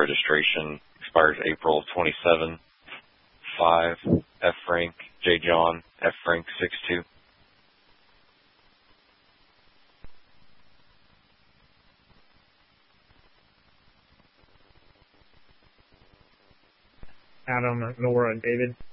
registration expires April 27, 5, F. Frank, J. John, F. Frank 62. Adam, Nora, and David.